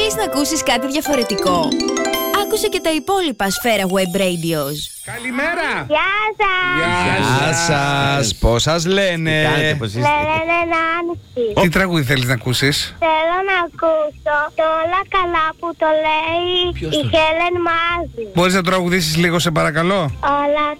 Θέλεις να ακούσεις κάτι διαφορετικό? Άκουσε και τα υπόλοιπα Σφαίρα Web Radios. Καλημέρα! Γεια σας! Γεια σας, πώς σας λένε? Κάνετε, πώς είστε? Λένε Νάνση. Τι τραγούδι θέλεις να ακούσεις? Θέλω να ακούσω το όλα καλά που το λέει η Χέλεν Μάζη. Μπορείς να τραγουδήσεις λίγο σε παρακαλώ? Όλα